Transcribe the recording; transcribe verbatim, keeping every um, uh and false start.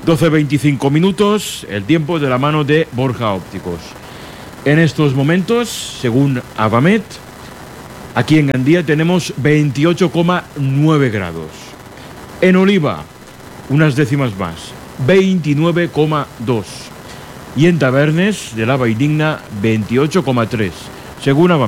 doce veinticinco minutos, el tiempo de la mano de Borja Ópticos. En estos momentos, según Avamet, aquí en Gandía tenemos veintiocho coma nueve grados. En Oliva, unas décimas más, veintinueve coma dos. Y en Tabernes de la Valldigna, veintiocho coma tres, según Avamet.